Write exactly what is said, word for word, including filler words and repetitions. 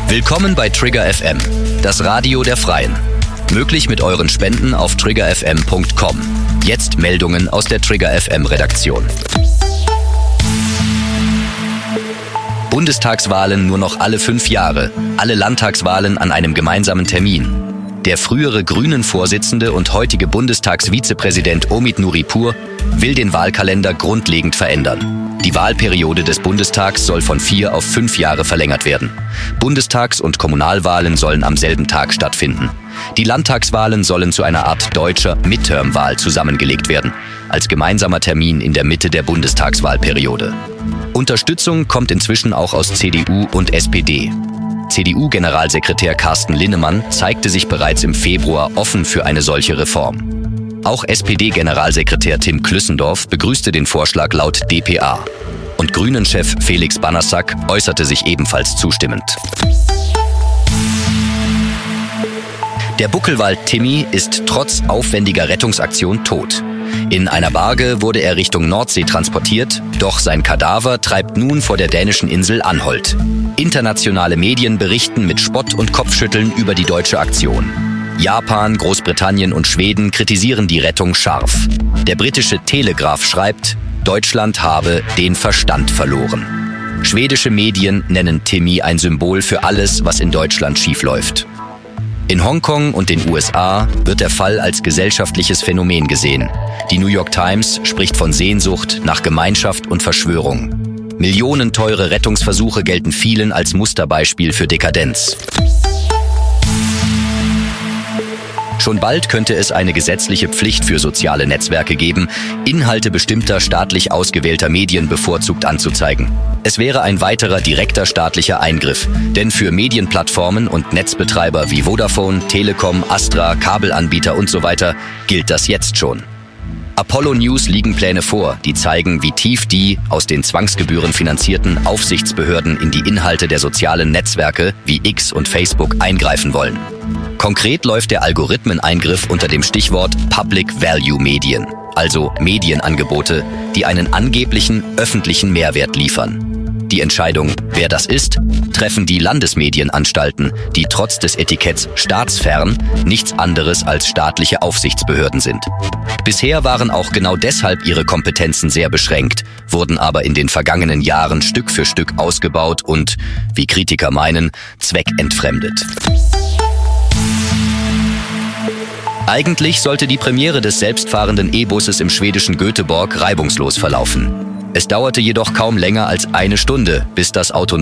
Willkommen bei Trigger F M, das Radio der Freien. Möglich mit euren Spenden auf trigger f m punkt com. Jetzt Meldungen aus der Trigger F M Redaktion. Bundestagswahlen nur noch alle fünf Jahre, alle Landtagswahlen an einem gemeinsamen Termin. Der frühere Grünen-Vorsitzende und heutige Bundestagsvizepräsident Omid Nuripur will den Wahlkalender grundlegend verändern. Die Wahlperiode des Bundestags soll von vier auf fünf Jahre verlängert werden. Bundestags- und Kommunalwahlen sollen am selben Tag stattfinden. Die Landtagswahlen sollen zu einer Art deutscher Midterm-Wahl zusammengelegt werden, als gemeinsamer Termin in der Mitte der Bundestagswahlperiode. Unterstützung kommt inzwischen auch aus C D U und S P D. C D U-Generalsekretär Carsten Linnemann zeigte sich bereits im Februar offen für eine solche Reform. Auch S P D-Generalsekretär Tim Klüssendorf begrüßte den Vorschlag laut D P A. Und Grünen-Chef Felix Banassack äußerte sich ebenfalls zustimmend. Der Buckelwald Timmy ist trotz aufwendiger Rettungsaktion tot. In einer Barge wurde er Richtung Nordsee transportiert, doch sein Kadaver treibt nun vor der dänischen Insel Anholt. Internationale Medien berichten mit Spott und Kopfschütteln über die deutsche Aktion. Japan, Großbritannien und Schweden kritisieren die Rettung scharf. Der britische Telegraph schreibt, Deutschland habe den Verstand verloren. Schwedische Medien nennen Timmy ein Symbol für alles, was in Deutschland schiefläuft. In Hongkong und den U S A wird der Fall als gesellschaftliches Phänomen gesehen. Die New York Times spricht von Sehnsucht nach Gemeinschaft und Verschwörung. Millionenteure Rettungsversuche gelten vielen als Musterbeispiel für Dekadenz. Schon bald könnte es eine gesetzliche Pflicht für soziale Netzwerke geben, Inhalte bestimmter staatlich ausgewählter Medien bevorzugt anzuzeigen. Es wäre ein weiterer direkter staatlicher Eingriff, denn für Medienplattformen und Netzbetreiber wie Vodafone, Telekom, Astra, Kabelanbieter und so weiter gilt das jetzt schon. Apollo News liegen Pläne vor, die zeigen, wie tief die aus den Zwangsgebühren finanzierten Aufsichtsbehörden in die Inhalte der sozialen Netzwerke wie X und Facebook eingreifen wollen. Konkret läuft der Algorithmeneingriff unter dem Stichwort Public Value Medien, also Medienangebote, die einen angeblichen öffentlichen Mehrwert liefern. Die Entscheidung, wer das ist, treffen die Landesmedienanstalten, die trotz des Etiketts staatsfern nichts anderes als staatliche Aufsichtsbehörden sind. Bisher waren auch genau deshalb ihre Kompetenzen sehr beschränkt, wurden aber in den vergangenen Jahren Stück für Stück ausgebaut und, wie Kritiker meinen, zweckentfremdet. Eigentlich sollte die Premiere des selbstfahrenden E-Busses im schwedischen Göteborg reibungslos verlaufen. Es dauerte jedoch kaum länger als eine Stunde, bis das Auto